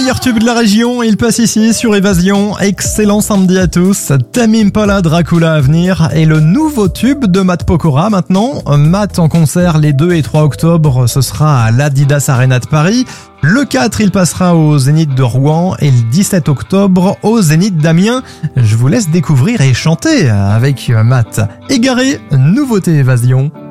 meilleurs tubes de la région, il passe ici sur Évasion. Excellent samedi à tous. Tame Impala, Dracula à venir et le nouveau tube de Matt Pokora maintenant. Matt en concert les 2 et 3 octobre, ce sera à l'Adidas Arena de Paris. Le 4, il passera au Zénith de Rouen et le 17 octobre au Zénith d'Amiens. Je vous laisse découvrir et chanter avec Matt. Égaré, nouveauté Évasion.